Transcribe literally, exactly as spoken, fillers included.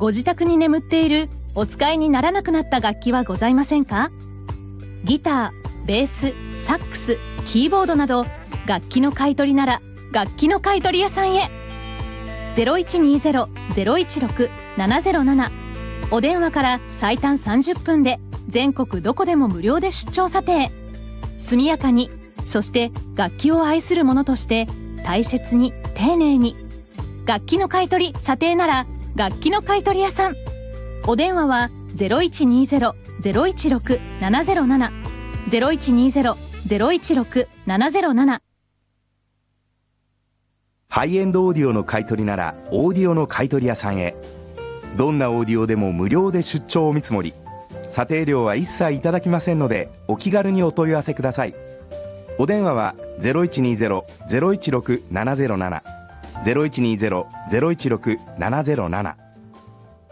ご自宅に眠っているお使いにならなくなった楽器はございませんか？ギター、ベース、サックス、キーボードなど楽器の買い取りなら楽器の買い取り屋さんへ。 ゼロいちにゼロ ゼロいちろく ななゼロなな お電話から最短さんじゅっぷんで全国どこでも無料で出張査定。速やかに、そして楽器を愛する者として大切に丁寧に。楽器の買い取り査定なら楽器の買い取り屋さん。お電話は ゼロいちにゼロ ゼロいちろく ななゼロなな ゼロいちにゼロ ゼロいちろく ななゼロなな。 ハイエンドオーディオの買い取りならオーディオの買い取り屋さんへ。どんなオーディオでも無料で出張お見積もり、査定料は一切いただきませんのでお気軽にお問い合わせください。お電話は ゼロいちにゼロ ゼロいちろく ななゼロなな ゼロいちにゼロ ゼロいちろく ななゼロなな